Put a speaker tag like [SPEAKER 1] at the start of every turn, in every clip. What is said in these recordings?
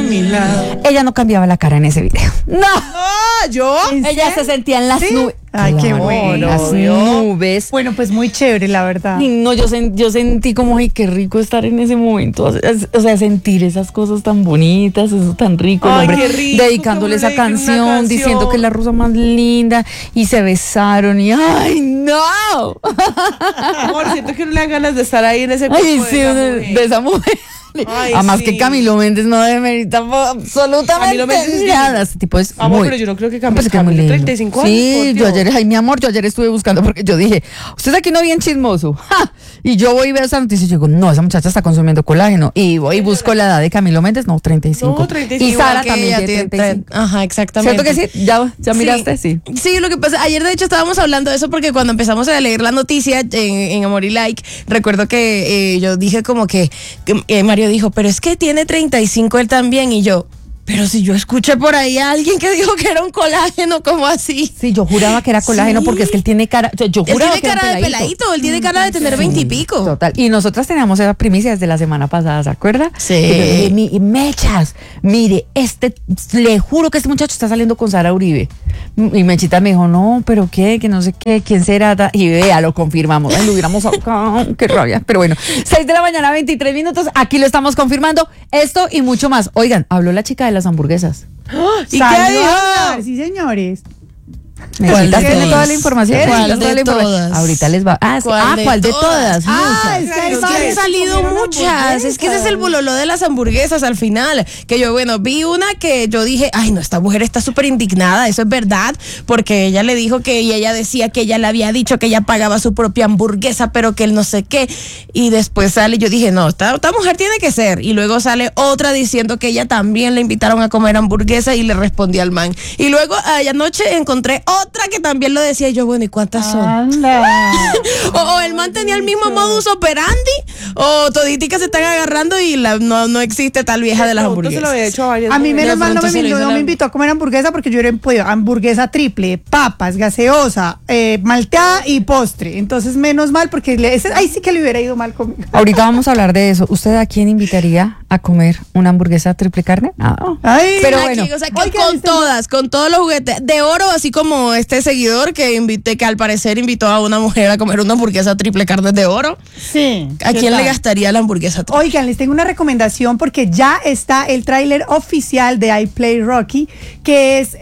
[SPEAKER 1] mi lado.
[SPEAKER 2] Ella no cambiaba la cara en ese video. No.
[SPEAKER 1] ¿Yo?
[SPEAKER 2] Ella se sentía en las nubes.
[SPEAKER 3] Ay, qué bueno.
[SPEAKER 2] Las nubes.
[SPEAKER 3] Bueno, pues muy chévere, la verdad.
[SPEAKER 2] Y no, yo sentí como, ay, qué rico estar en ese momento. O sea, sentir esas cosas tan bonitas, eso tan rico.
[SPEAKER 1] Ay,
[SPEAKER 2] el hombre
[SPEAKER 1] qué rico,
[SPEAKER 2] dedicándole
[SPEAKER 1] que
[SPEAKER 2] esa
[SPEAKER 1] uno le dedique una
[SPEAKER 2] canción, diciendo que es la rusa más linda. Y se besaron y, ¡ay, no!
[SPEAKER 1] Amor, siento que no le dan ganas de estar ahí en ese cuerpo
[SPEAKER 2] Ay, sí,
[SPEAKER 1] de esa mujer.
[SPEAKER 2] de esa mujer.
[SPEAKER 1] Ay,
[SPEAKER 2] Además
[SPEAKER 1] sí.
[SPEAKER 2] que Camilo Méndez no demerita absolutamente
[SPEAKER 1] Camilo Méndez es
[SPEAKER 2] nada. Este tipo es
[SPEAKER 1] Amor,
[SPEAKER 2] muy...
[SPEAKER 1] pero yo no creo que
[SPEAKER 2] Pues
[SPEAKER 1] Camilo
[SPEAKER 2] es que es muy
[SPEAKER 1] Camilo
[SPEAKER 2] lindo.
[SPEAKER 1] 35 años.
[SPEAKER 2] Sí,
[SPEAKER 1] por
[SPEAKER 2] yo
[SPEAKER 1] Dios.
[SPEAKER 2] ayer, ay, mi amor, yo ayer estuve buscando porque yo dije, usted aquí no bien chismoso. ¡Ja! Y yo voy y veo esa noticia y digo, no, esa muchacha está consumiendo colágeno. Y voy y busco la edad de Camilo Méndez, no, 35.
[SPEAKER 1] No, 35.
[SPEAKER 2] Y Sara
[SPEAKER 4] Igual que
[SPEAKER 2] también
[SPEAKER 4] ella
[SPEAKER 2] tiene 35.
[SPEAKER 4] Ajá, exactamente.
[SPEAKER 2] ¿Cierto que sí? ¿Ya miraste? Sí.
[SPEAKER 4] Sí, lo que pasa, ayer de hecho estábamos hablando de eso porque cuando empezamos a leer la noticia en Amor y Like, recuerdo que yo dije como que Mario dijo, pero es que tiene 35 él también, y yo, pero si yo escuché por ahí a alguien que dijo que era un colágeno, ¿cómo así?
[SPEAKER 2] Sí, yo juraba que era colágeno porque es que él tiene cara, yo
[SPEAKER 4] Él
[SPEAKER 2] juraba
[SPEAKER 4] tiene
[SPEAKER 2] que era
[SPEAKER 4] cara de peladito, él tiene cara de tener 20 y pico.
[SPEAKER 2] Total. Y nosotras teníamos esa primicia desde la semana pasada, ¿se acuerda?
[SPEAKER 4] Sí.
[SPEAKER 2] Y yo dije, Mechas, mire, le juro que este muchacho está saliendo con Sara Uribe. Y Mechita me dijo, no, pero qué, que no sé qué, quién será. Y vea, lo confirmamos. Ay, lo hubiéramos sacado, qué rabia. Pero bueno, 6 de la mañana, 23 minutos. Aquí lo estamos confirmando. Esto y mucho más. Oigan, habló la chica de las hamburguesas.
[SPEAKER 1] ¿Y qué
[SPEAKER 3] Salió
[SPEAKER 1] dijo?
[SPEAKER 3] a hablar, sí, señores.
[SPEAKER 2] Necesitas
[SPEAKER 4] de
[SPEAKER 2] tener toda
[SPEAKER 4] todas?
[SPEAKER 2] la información.
[SPEAKER 4] ¿Cuál
[SPEAKER 2] Necesitas
[SPEAKER 4] de
[SPEAKER 2] toda la información.
[SPEAKER 4] todas?
[SPEAKER 2] Ahorita les va. ¿Cuál de todas?
[SPEAKER 3] Ah,
[SPEAKER 2] Muchas.
[SPEAKER 3] es que
[SPEAKER 4] Es que han salido muchas. Es que ese es el bololó de las hamburguesas al final. Que yo, bueno, vi una que yo dije, ay, no, esta mujer está súper indignada. Eso es verdad. Porque ella le dijo y ella decía que ella le había dicho que ella pagaba su propia hamburguesa, pero que él no sé qué. Y después sale, yo dije, no, esta mujer tiene que ser. Y luego sale otra diciendo que ella también le invitaron a comer hamburguesa y le respondí al man. Y luego anoche encontré otra que también lo decía. Y yo, bueno, ¿y cuántas son?
[SPEAKER 3] Anda.
[SPEAKER 4] O el man tenía el mismo modus operandi, o toditicas se están agarrando y no existe tal vieja de las
[SPEAKER 1] Pronto se lo había
[SPEAKER 4] hamburguesas.
[SPEAKER 1] hecho a varias
[SPEAKER 3] A mí
[SPEAKER 1] mujeres.
[SPEAKER 3] menos mal no
[SPEAKER 4] pronto se le hizo
[SPEAKER 3] no
[SPEAKER 4] la-
[SPEAKER 3] me invitó a comer hamburguesa porque yo era podido hamburguesa triple, papas, gaseosa, malteada y postre. Entonces menos mal porque ahí sí que le hubiera ido mal conmigo.
[SPEAKER 2] Ahorita vamos a hablar de eso. ¿Usted a quién invitaría a comer una hamburguesa triple carne?
[SPEAKER 3] Ay,
[SPEAKER 2] Pero
[SPEAKER 4] Aquí,
[SPEAKER 2] bueno.
[SPEAKER 4] o sea, que
[SPEAKER 3] Oigan,
[SPEAKER 4] con todos los juguetes de oro, así como este seguidor que al parecer invitó a una mujer a comer una hamburguesa triple carne de oro.
[SPEAKER 3] sí.
[SPEAKER 4] ¿A
[SPEAKER 3] ¿qué
[SPEAKER 4] quién le
[SPEAKER 3] tal?
[SPEAKER 4] gastaría la hamburguesa triple?
[SPEAKER 3] Oigan, les tengo una recomendación porque ya está el tráiler oficial de I Play Rocky, que es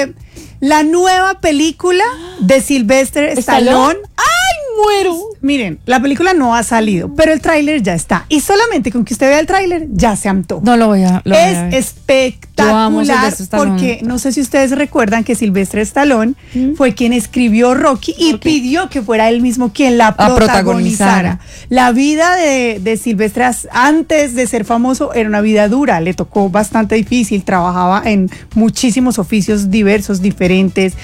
[SPEAKER 3] la nueva película de Sylvester Stallone.
[SPEAKER 2] ¡Ay, muero!
[SPEAKER 3] Miren, la película no ha salido, pero el tráiler ya está. Y solamente con que usted vea el tráiler, ya se antojó.
[SPEAKER 2] No lo voy a ver.
[SPEAKER 3] Es
[SPEAKER 2] Yo amo a
[SPEAKER 3] espectacular
[SPEAKER 2] Sylvester Stallone.
[SPEAKER 3] porque no sé si ustedes recuerdan que Sylvester Stallone fue quien escribió Rocky y pidió que fuera él mismo quien la protagonizara. La vida de Sylvester antes de ser famoso era una vida dura, le tocó bastante difícil, trabajaba en muchísimos oficios diversos, diferentes,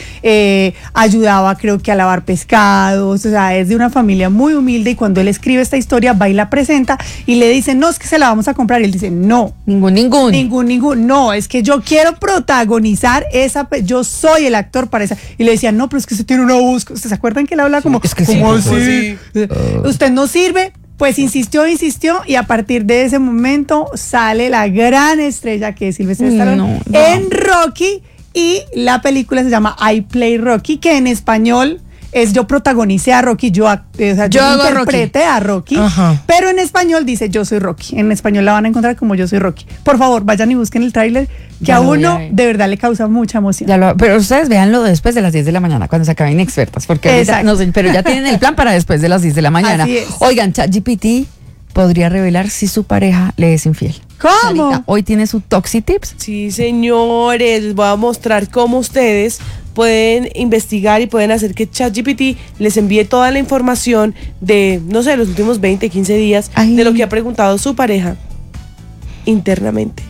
[SPEAKER 3] ayudaba creo que a lavar pescados, o sea, es de una familia muy humilde y cuando él escribe esta historia va y la presenta y le dicen, no, es que se la vamos a comprar y él dice, no. Ningún, no, es que yo quiero protagonizar yo soy el actor para esa. Y le decían, no, pero es que usted tiene una voz. ¿Ustedes se acuerdan que él habla como,
[SPEAKER 2] es que sí,
[SPEAKER 3] ¿cómo
[SPEAKER 2] pues
[SPEAKER 3] así? Usted no sirve. Pues insistió y a partir de ese momento sale la gran estrella que es Sylvester Stallone en Rocky y la película se llama I Play Rocky, que en español es yo protagonicé a Rocky, yo interpreté a Rocky, pero en español dice yo soy Rocky. En español la van a encontrar como yo soy Rocky. Por favor, vayan y busquen el tráiler que
[SPEAKER 2] Ya
[SPEAKER 3] a
[SPEAKER 2] lo voy
[SPEAKER 3] uno
[SPEAKER 2] a ver.
[SPEAKER 3] de verdad le causa mucha emoción.
[SPEAKER 2] Pero ustedes véanlo después de las 10 de la mañana, cuando se acaben Inexpertas, porque ahorita, no sé, pero ya tienen el plan para después de las 10 de la mañana.
[SPEAKER 3] Así es.
[SPEAKER 2] Oigan, ChatGPT podría revelar si su pareja le es infiel.
[SPEAKER 3] ¿Cómo?
[SPEAKER 2] Sarita, hoy tiene su Toxic Tips.
[SPEAKER 1] Sí, señores, les voy a mostrar cómo ustedes pueden investigar y pueden hacer que ChatGPT les envíe toda la información de, no sé, los últimos 20, 15 días
[SPEAKER 2] Ay.
[SPEAKER 1] de lo que ha preguntado su pareja internamente.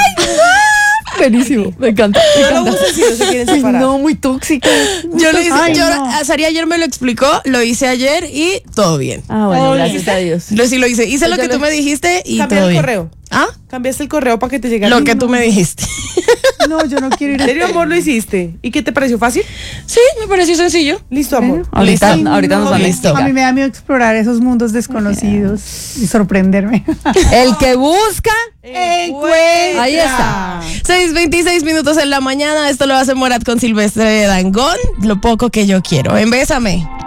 [SPEAKER 2] Buenísimo, me encanta.
[SPEAKER 1] No lo usen si no se quieren
[SPEAKER 2] Ay,
[SPEAKER 1] separar.
[SPEAKER 2] no, muy tóxica.
[SPEAKER 4] Yo lo hice,
[SPEAKER 3] Ay, no.
[SPEAKER 4] a Sari ayer me lo explicó, lo hice ayer y todo bien.
[SPEAKER 2] Ah, bueno,
[SPEAKER 3] Oye.
[SPEAKER 2] gracias a Dios.
[SPEAKER 4] Sí lo hice, hice lo que tú me dijiste y
[SPEAKER 1] Cambié
[SPEAKER 4] todo
[SPEAKER 1] el
[SPEAKER 4] bien.
[SPEAKER 1] correo.
[SPEAKER 4] ¿Ah?
[SPEAKER 1] Cambiaste el correo para que te llegue
[SPEAKER 4] Lo que tú me dijiste.
[SPEAKER 3] No, yo no quiero ir
[SPEAKER 1] ¿En serio, amor, lo hiciste? ¿Y qué te pareció fácil?
[SPEAKER 4] Sí, me pareció sencillo.
[SPEAKER 1] Listo, amor.
[SPEAKER 2] Ahorita nos van a
[SPEAKER 3] A
[SPEAKER 2] investigar.
[SPEAKER 3] mí me da miedo explorar esos mundos desconocidos y sorprenderme.
[SPEAKER 2] El que busca,
[SPEAKER 3] Encuentra.
[SPEAKER 2] ahí está.
[SPEAKER 4] 6:26 minutos en la mañana. Esto lo hace Morat con Silvestre Dangond. Lo poco que yo quiero. Bésame.